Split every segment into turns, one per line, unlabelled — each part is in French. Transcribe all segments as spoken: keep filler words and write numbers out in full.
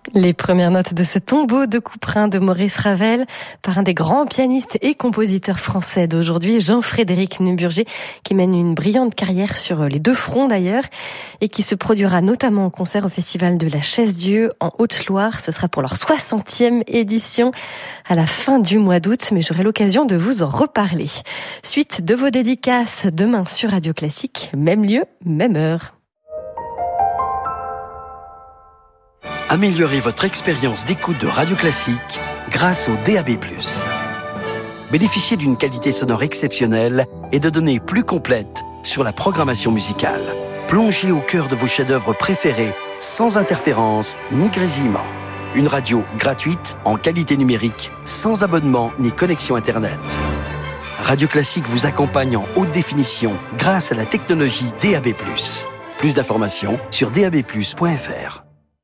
Les premières notes de ce tombeau de couperin de Maurice Ravel par un des grands pianistes et compositeurs français d'aujourd'hui, Jean-Frédéric Neuburger, qui mène une brillante carrière sur les deux fronts d'ailleurs et qui se produira notamment en concert au Festival de la Chaise-Dieu en Haute-Loire. Ce sera pour leur soixantième édition à la fin du mois d'août, mais j'aurai l'occasion de vous en reparler. Suite de vos dédicaces demain sur Radio Classique, même lieu, même heure.
Améliorez votre expérience d'écoute de Radio Classique grâce au D A B plus. Bénéficiez d'une qualité sonore exceptionnelle et de données plus complètes sur la programmation musicale. Plongez au cœur de vos chefs-d'œuvre préférés sans interférence ni grésillement. Une radio gratuite en qualité numérique, sans abonnement ni connexion Internet. Radio Classique vous accompagne en haute définition grâce à la technologie D A B plus. Plus d'informations sur d a b plus point f r.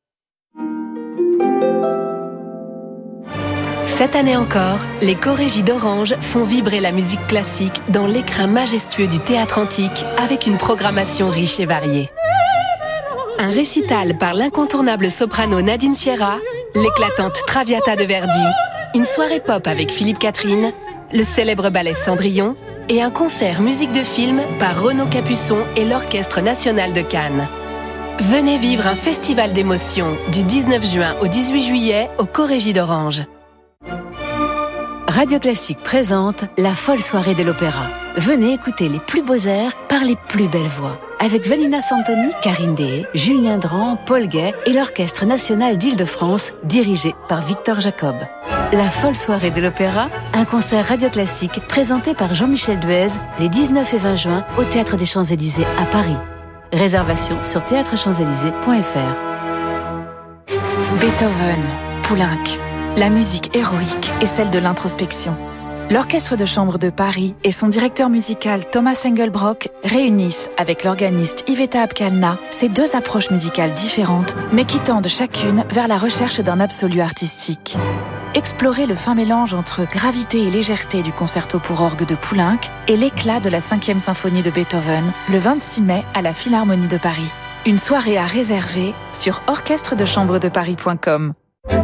Cette année encore, les chorégies d'Orange font vibrer la musique classique dans l'écrin majestueux du Théâtre Antique avec une programmation riche et variée. Un récital par l'incontournable soprano Nadine Sierra, l'éclatante Traviata de Verdi, une soirée pop avec Philippe Catherine, le célèbre ballet Cendrillon et un concert musique de film par Renaud Capuçon et l'Orchestre National de Cannes. Venez vivre un festival d'émotions du dix-neuf juin au dix-huit juillet au Chorégie d'Orange.
Radio Classique présente la folle soirée de l'opéra. Venez écouter les plus beaux airs par les plus belles voix. Avec Vanina Santoni, Karine Deshaies, Julien Dran, Paul Gay et l'Orchestre National d'Île-de-France, dirigé par Victor Jacob. La folle soirée de l'opéra, un concert Radio Classique présenté par Jean-Michel Duez les dix-neuf et vingt juin au Théâtre des Champs-Élysées à Paris. Réservation sur théâtre champs élysées point f r.
Beethoven, Poulenc. La musique héroïque est celle de l'introspection. L'Orchestre de chambre de Paris et son directeur musical Thomas Engelbrock réunissent avec l'organiste Iveta Abkalna ces deux approches musicales différentes, mais qui tendent chacune vers la recherche d'un absolu artistique. Explorez le fin mélange entre gravité et légèreté du concerto pour orgue de Poulenc et l'éclat de la cinquième symphonie de Beethoven le vingt-six mai à la Philharmonie de Paris. Une soirée à réserver sur orchestre de chambre de paris point com.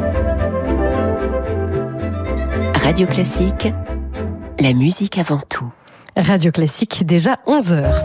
Radio Classique, la musique avant tout.
Radio Classique, déjà onze heures.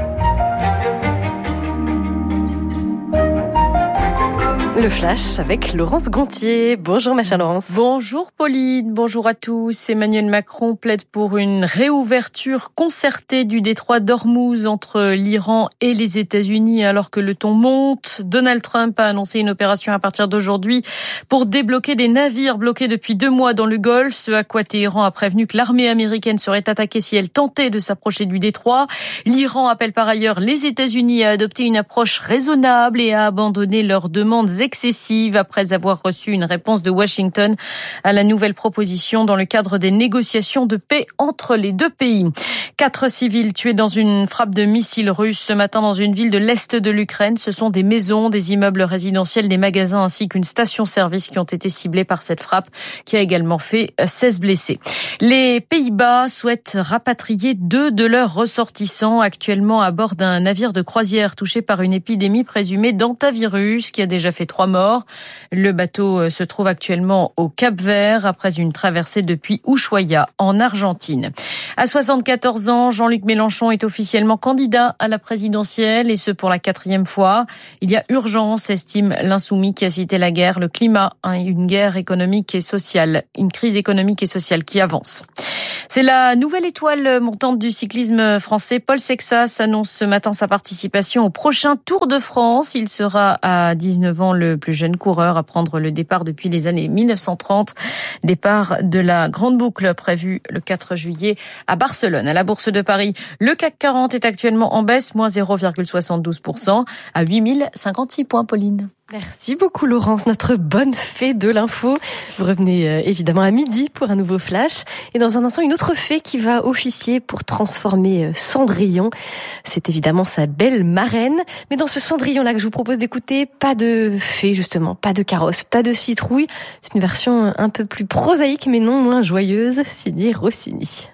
Le Flash avec Laurence Gontier. Bonjour ma chère Laurence.
Bonjour Pauline, bonjour à tous. Emmanuel Macron plaide pour une réouverture concertée du détroit d'Ormuz entre l'Iran et les États-Unis alors que le ton monte. Donald Trump a annoncé une opération à partir d'aujourd'hui pour débloquer des navires bloqués depuis deux mois dans le Golfe, ce à quoi Téhéran a prévenu que l'armée américaine serait attaquée si elle tentait de s'approcher du détroit. L'Iran appelle par ailleurs les États-Unis à adopter une approche raisonnable et à abandonner leurs demandes excessive après avoir reçu une réponse de Washington à la nouvelle proposition dans le cadre des négociations de paix entre les deux pays. Quatre civils tués dans une frappe de missiles russes ce matin dans une ville de l'Est de l'Ukraine. Ce sont des maisons, des immeubles résidentiels, des magasins ainsi qu'une station-service qui ont été ciblés par cette frappe qui a également fait seize blessés. Les Pays-Bas souhaitent rapatrier deux de leurs ressortissants actuellement à bord d'un navire de croisière touché par une épidémie présumée d'hantavirus qui a déjà fait trois morts. Le bateau se trouve actuellement au Cap-Vert après une traversée depuis Ushuaia en Argentine. À soixante-quatorze ans, Jean-Luc Mélenchon est officiellement candidat à la présidentielle et ce pour la quatrième fois. Il y a urgence, estime l'insoumis qui a cité la guerre, le climat, hein, une guerre économique et sociale, une crise économique et sociale qui avance. C'est la nouvelle étoile montante du cyclisme français. Paul Sexas annonce ce matin sa participation au prochain Tour de France. Il sera à dix-neuf ans le plus jeune coureur à prendre le départ depuis les années mille neuf cent trente. Départ de la Grande Boucle prévu le quatre juillet à Barcelone. À la Bourse de Paris, le C A C quarante est actuellement en baisse, moins zéro virgule soixante-douze pour cent à huit mille cinquante-six points, Pauline.
Merci beaucoup Laurence, notre bonne fée de l'info. Vous revenez euh, évidemment à midi pour un nouveau flash. Et dans un instant, une autre fée qui va officier pour transformer euh, Cendrillon. C'est évidemment sa belle marraine. Mais dans ce Cendrillon-là que je vous propose d'écouter, pas de fée justement, pas de carrosse, pas de citrouille. C'est une version un peu plus prosaïque mais non moins joyeuse, signée Rossini.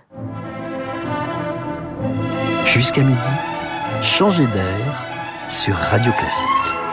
Jusqu'à midi, changez d'air sur Radio Classique.